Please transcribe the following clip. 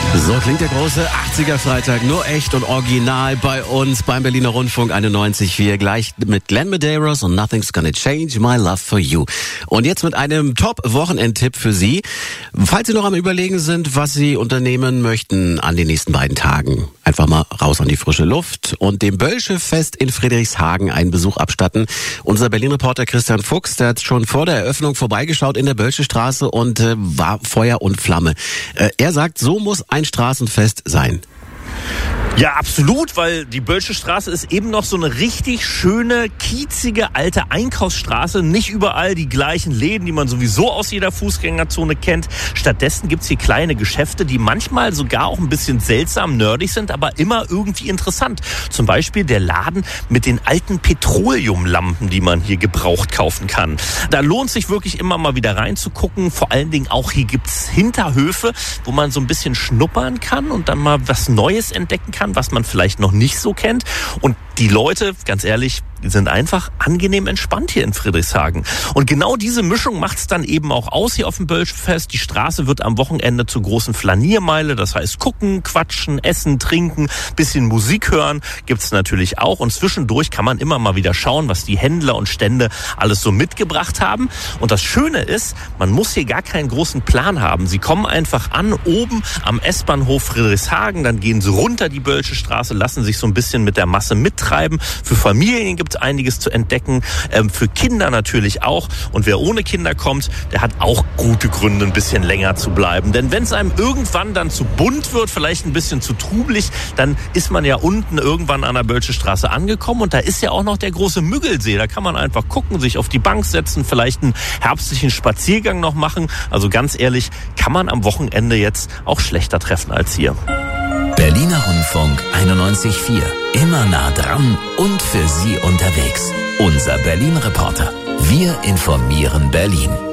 So klingt der große 80er-Freitag, nur echt und original bei uns beim Berliner Rundfunk 91.4, gleich mit Glenn Medeiros und Nothing's Gonna Change My Love for You. Und jetzt mit einem Top-Wochenendtipp für Sie. Falls Sie noch am Überlegen sind, was Sie unternehmen möchten an den nächsten beiden Tagen, einfach mal raus an die frische Luft und dem Böllsche-Fest in Friedrichshagen einen Besuch abstatten. Unser Berlin-Reporter Christian Fuchs, der hat schon vor der Eröffnung vorbeigeschaut in der Böllsche Straße und war Feuer und Flamme. Er sagt, so muss ein Straßenfest sein. Ja, absolut, weil die Böllsche Straße ist eben noch so eine richtig schöne, kiezige, alte Einkaufsstraße. Nicht überall die gleichen Läden, die man sowieso aus jeder Fußgängerzone kennt. Stattdessen gibt's hier kleine Geschäfte, die manchmal sogar auch ein bisschen seltsam nerdig sind, aber immer irgendwie interessant. Zum Beispiel der Laden mit den alten Petroleumlampen, die man hier gebraucht kaufen kann. Da lohnt sich wirklich immer mal wieder reinzugucken. Vor allen Dingen auch hier gibt's Hinterhöfe, wo man so ein bisschen schnuppern kann und dann mal was Neues entdecken kann, was man vielleicht noch nicht so kennt. Und die Leute, ganz ehrlich, sind einfach angenehm entspannt hier in Friedrichshagen. Und genau diese Mischung macht's dann eben auch aus hier auf dem Böllsche-Fest. Die Straße wird am Wochenende zur großen Flaniermeile. Das heißt, gucken, quatschen, essen, trinken, bisschen Musik hören gibt's natürlich auch. Und zwischendurch kann man immer mal wieder schauen, was die Händler und Stände alles so mitgebracht haben. Und das Schöne ist, man muss hier gar keinen großen Plan haben. Sie kommen einfach an, oben am S-Bahnhof Friedrichshagen, dann gehen sie runter die Böllsche Straße, lassen sich so ein bisschen mit der Masse mittreiben. Für Familien gibt's einiges zu entdecken, für Kinder natürlich auch. Und wer ohne Kinder kommt, der hat auch gute Gründe, ein bisschen länger zu bleiben. Denn wenn es einem irgendwann dann zu bunt wird, vielleicht ein bisschen zu trubelig, dann ist man ja unten irgendwann an der Böllsche Straße angekommen. Und da ist ja auch noch der große Müggelsee. Da kann man einfach gucken, sich auf die Bank setzen, vielleicht einen herbstlichen Spaziergang noch machen. Also ganz ehrlich, kann man am Wochenende jetzt auch schlechter treffen als hier. Berliner Rundfunk 91.4. Immer nah dran und für Sie unterwegs. Unser Berlin-Reporter. Wir informieren Berlin.